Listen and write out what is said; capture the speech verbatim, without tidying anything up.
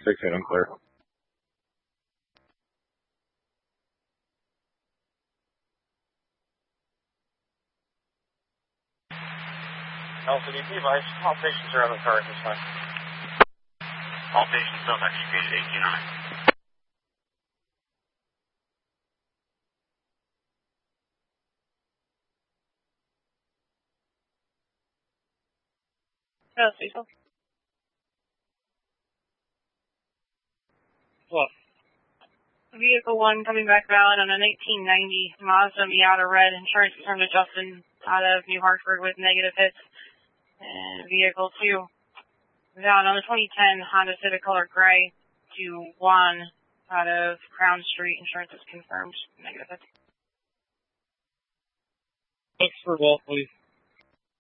six eight, I'm clear. L C D device, all patients are on the car at this time. All patients self-extricated, eight two nine. Hello, Cecil. What? Vehicle one coming back valid on a nineteen ninety Mazda Miata red. Insurance confirmed to Justin out of New Hartford with negative hits. And vehicle two valid on the twenty ten Honda Civic color gray to Juan out of Crown Street. Insurance is confirmed negative hits. Thanks for Walt, please.